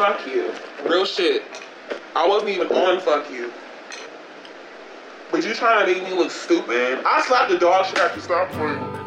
fuck you. Real shit. I wasn't even on fuck you. But you trying to make me look stupid? I slapped the dog shit after stop playing.